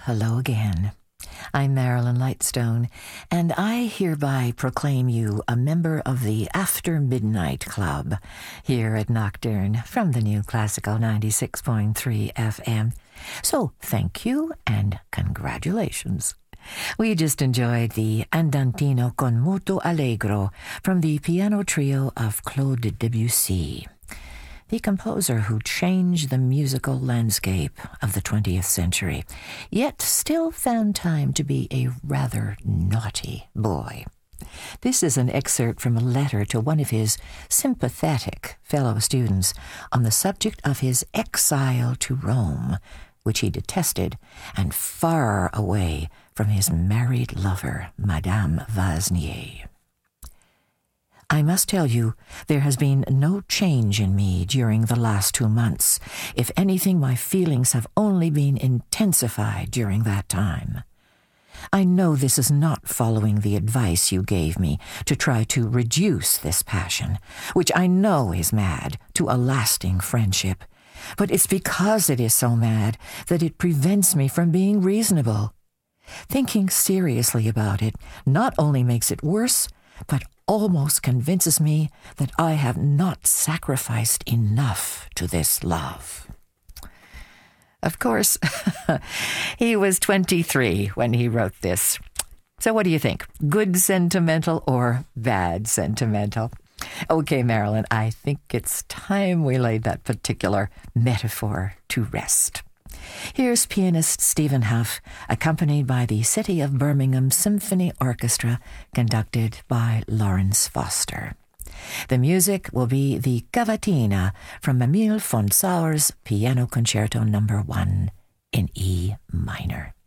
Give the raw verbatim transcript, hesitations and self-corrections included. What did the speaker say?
hello again. I'm Marilyn Lightstone, and I hereby proclaim you a member of the After Midnight Club here at Nocturne from the new Classical ninety-six point three F M. So thank you and congratulations. We just enjoyed the Andantino con Muto Allegro from the piano trio of Claude Debussy, the composer who changed the musical landscape of the twentieth century, yet still found time to be a rather naughty boy. This is an excerpt from a letter to one of his sympathetic fellow students on the subject of his exile to Rome, which he detested, and far away from his married lover, Madame Vasnier. I must tell you, there has been no change in me during the last two months. If anything, my feelings have only been intensified during that time. I know this is not following the advice you gave me to try to reduce this passion, which I know is mad, to a lasting friendship. But it's because it is so mad that it prevents me from being reasonable. Thinking seriously about it not only makes it worse, but almost convinces me that I have not sacrificed enough to this love. Of course, he was twenty-three when he wrote this. So what do you think? Good sentimental or bad sentimental? Okay, Marilyn, I think it's time we laid that particular metaphor to rest. Here's pianist Stephen Hough, accompanied by the City of Birmingham Symphony Orchestra, conducted by Lawrence Foster. The music will be the Cavatina from Emile von Sauer's Piano Concerto Number One in E minor.